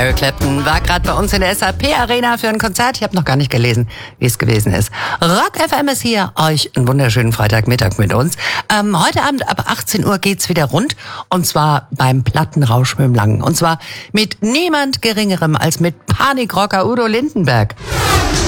Eric Clapton war gerade bei uns in der SAP-Arena für ein Konzert. Ich habe noch gar nicht gelesen, wie es gewesen ist. Rock FM ist hier, euch einen wunderschönen Freitagmittag mit uns. Heute Abend ab 18 Uhr geht's wieder rund, und zwar beim Plattenrausch mit dem Langen. Und zwar mit niemand Geringerem als mit Panikrocker Udo Lindenberg.